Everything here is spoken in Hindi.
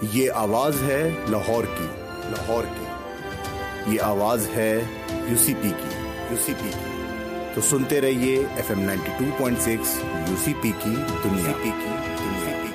ये आवाज है लाहौर की। ये आवाज है यूसीपी की। तो सुनते रहिए FM 92.6 यूसीपी की दुनिया।